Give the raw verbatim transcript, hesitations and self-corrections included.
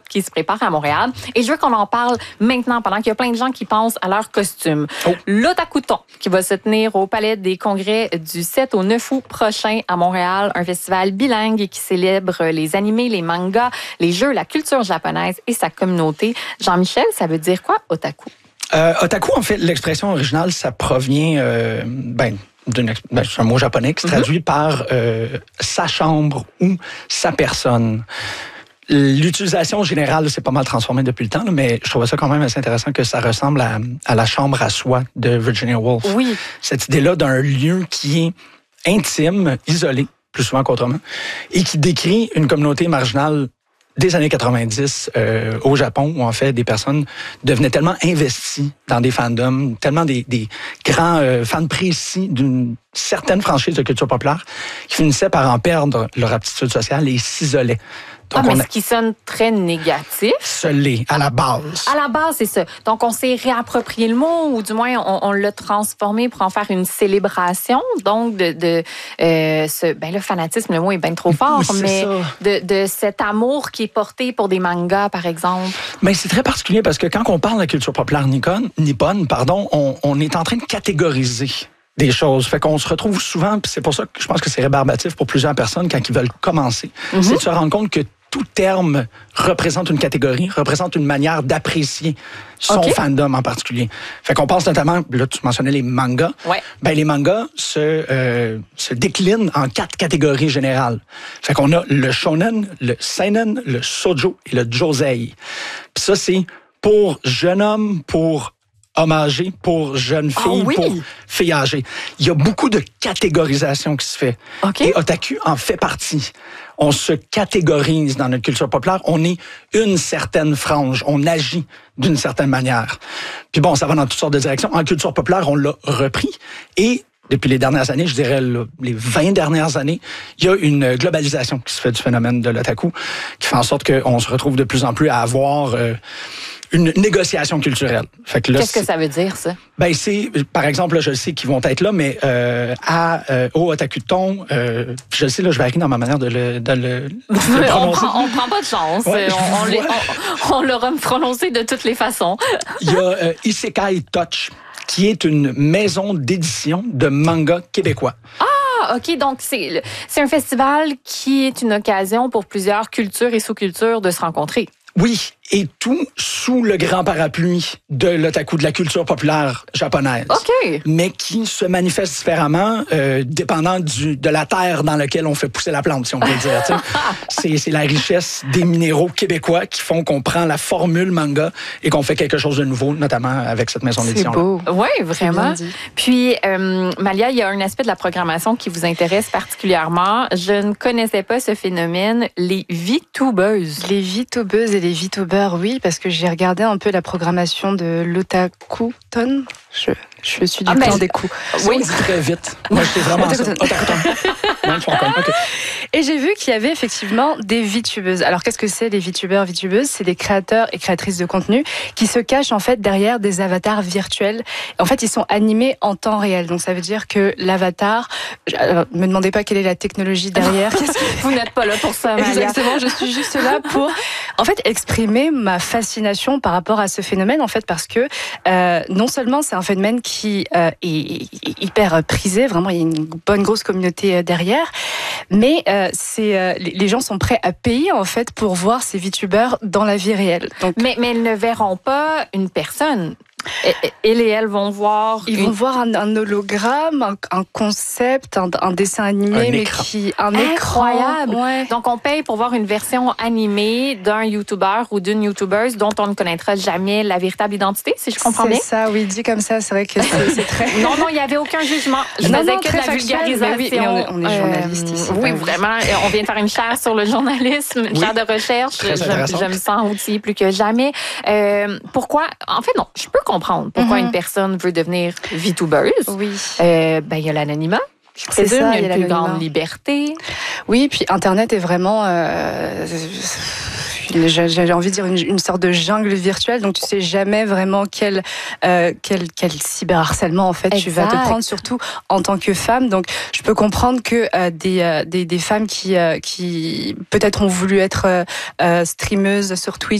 qui se prépare à Montréal. Et je veux qu'on en parle maintenant, pendant qu'il y a plein de gens qui pensent à leur costume. Oh. L'Otakuton, qui va se tenir au Palais des Congrès du sept au neuf août prochain à Montréal. Un festival bilingue qui célèbre les animés, les mangas, les jeux, la culture japonaise et sa communauté. Jean-Michel, ça veut dire quoi, otaku? Euh, otaku, en fait, l'expression originale, ça provient... Euh, ben, Ben, c'est un mot japonais qui se traduit mm-hmm. par euh, sa chambre ou sa personne. L'utilisation générale s'est pas mal transformée depuis le temps, là, mais je trouvais ça quand même assez intéressant que ça ressemble à, à la chambre à soi de Virginia Woolf. Oui. Cette idée-là d'un lieu qui est intime, isolé, plus souvent qu'autrement, et qui décrit une communauté marginale des années quatre-vingt-dix euh, au Japon, où en fait des personnes devenaient tellement investies dans des fandoms, tellement des, des grands euh, fans précis d'une certaine franchise de culture populaire, qui finissaient par en perdre leur aptitude sociale et s'isolaient. Donc, ah, mais a... ce qui sonne très négatif. Ce l'est, à la base. À la base, c'est ça. Donc, on s'est réapproprié le mot, ou du moins, on, on l'a transformé pour en faire une célébration. Donc, de, de euh, ce, ben, le fanatisme, le mot est bien trop fort, mais de, de cet amour qui est porté pour des mangas, par exemple. Mais c'est très particulier parce que quand on parle de la culture populaire nippone, nippone pardon, on, on est en train de catégoriser des choses. Fait qu'on se retrouve souvent, puis c'est pour ça que je pense que c'est rébarbatif pour plusieurs personnes quand ils veulent commencer. Mm-hmm. C'est de se rendre compte que tout terme représente une catégorie, représente une manière d'apprécier son okay. fandom en particulier. Fait qu'on pense notamment, là tu mentionnais les mangas, ouais. ben les mangas se, euh, se déclinent en quatre catégories générales. Fait qu'on a le shonen, le seinen, le shoujo et le josei. Puis ça c'est pour jeune homme, pour homme âgé, pour jeune fille, oh oui. pour fille âgée. Il y a beaucoup de catégorisation qui se fait. Okay. Et otaku en fait partie. On se catégorise dans notre culture populaire. On est une certaine frange. On agit d'une certaine manière. Puis bon, ça va dans toutes sortes de directions. En culture populaire, on l'a repris. Et depuis les dernières années, je dirais là, les vingt dernières années, il y a une globalisation qui se fait du phénomène de l'otaku, qui fait en sorte qu'on se retrouve de plus en plus à avoir... Euh, une négociation culturelle. Fait que là, qu'est-ce que ça veut dire, ça? Ben, c'est, par exemple, là, je sais qu'ils vont être là, mais euh, à, euh, au Otakuton, euh, je le sais, là, je varie dans ma manière de le, de le, de le prononcer. on, prend, on prend pas de chance. Ouais, on, on, les, on, on l'aura prononcé de toutes les façons. Il y a euh, Isekai Touch, qui est une maison d'édition de manga québécois. Ah! OK, donc c'est, c'est un festival qui est une occasion pour plusieurs cultures et sous-cultures de se rencontrer. Oui, et tout sous le grand parapluie de l'otaku, de la culture populaire japonaise. OK. Mais qui se manifeste différemment, euh, dépendant du, de la terre dans laquelle on fait pousser la plante, si on peut dire. c'est, c'est la richesse des minéraux québécois qui font qu'on prend la formule manga et qu'on fait quelque chose de nouveau, notamment avec cette maison d'édition. C'est beau. Oui, vraiment. Puis, euh, Malia, il y a un aspect de la programmation qui vous intéresse particulièrement. Je ne connaissais pas ce phénomène, les VTubeuses. Les VTubeuses et les VTubers. Oui, parce que j'ai regardé un peu la programmation de l'Otakuton. Je, je suis du ah, plan des coups. Oui, on dit très vite. Moi, j'étais vraiment ça. Otakuton. Okay. Et j'ai vu qu'il y avait effectivement des VTubeuses. Alors, qu'est-ce que c'est les VTubers, VTubeuses? C'est des créateurs et créatrices de contenu qui se cachent en fait derrière des avatars virtuels. En fait, ils sont animés en temps réel. Donc, ça veut dire que l'avatar... Alors, me demandez pas quelle est la technologie derrière. Qu'est-ce que... Vous n'êtes pas là pour ça, Malia. Exactement, je suis juste là pour, en fait, exprimer ma fascination par rapport à ce phénomène, en fait, parce que euh, non seulement c'est un phénomène qui euh, est, est hyper prisé, vraiment, il y a une bonne grosse communauté derrière, mais euh, c'est, euh, les gens sont prêts à payer en fait pour voir ces VTubers dans la vie réelle. Donc, mais, mais ils ne verront pas une personne. Et, et elles vont voir... Ils une... vont voir un, un hologramme, un, un concept, un, un dessin animé, un mais écran. qui... Un Incroyable! Écran, ouais. Donc, on paye pour voir une version animée d'un YouTuber ou d'une YouTubeuse dont on ne connaîtra jamais la véritable identité, si je comprends c'est bien. C'est ça, oui, dit comme ça, c'est vrai que c'est, c'est très... Non, non, il n'y avait aucun jugement. Je non, faisais non, que de la factuel, vulgarisation. Oui, mais on est, on est journaliste euh, ici. Oui, vraiment. On vient de faire une chaire sur le journalisme, une oui, chaire de recherche. Je, je me sens outillée plus que jamais. Euh, pourquoi... En fait, non, je peux comprendre pourquoi mm-hmm. une personne veut devenir VTubeuse. Oui. Euh, ben, il y a l'anonymat. Je présume, ça, il y a une plus l'anonymat. grande liberté. Oui, puis Internet est vraiment... Euh, j'ai envie de dire une, une sorte de jungle virtuelle, donc tu sais jamais vraiment quel euh, quel, quel cyberharcèlement en fait exact. Tu vas te prendre, surtout en tant que femme. Donc je peux comprendre que euh, des, euh, des des femmes qui euh, qui peut-être ont voulu être euh, streameuses sur Twitch